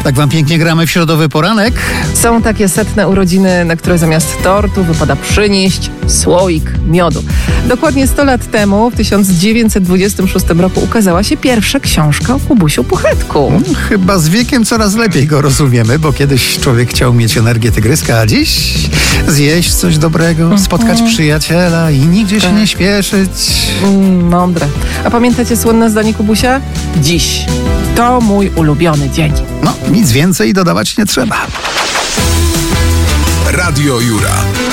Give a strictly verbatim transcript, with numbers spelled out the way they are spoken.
Tak wam pięknie gramy w środowy poranek. Są takie setne urodziny, na które zamiast tortu wypada przynieść słoik miodu. Dokładnie sto lat temu, w tysiąc dziewięćset dwudziestym szóstym roku, ukazała się pierwsza książka o Kubusiu Puchetku. Chyba z wiekiem coraz lepiej go rozumiemy, bo kiedyś człowiek chciał mieć energię tygryska, a dziś zjeść coś dobrego, spotkać przyjaciela i nigdzie się nie śpieszyć. Mm, mądre. A pamiętacie słynne zdanie Kubusia? Dziś to mój ulubiony dzień. No, nic więcej dodawać nie trzeba. Radio Jura.